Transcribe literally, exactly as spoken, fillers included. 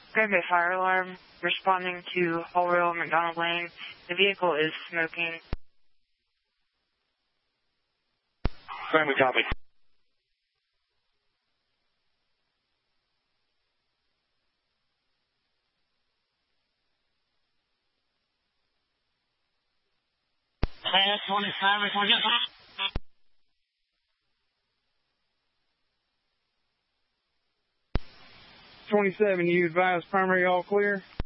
Grab a fire alarm. Responding to Hall Royal McDonald Lane. The vehicle is smoking. Primary copy. twenty-seven, twenty-seven, you advise primary all clear?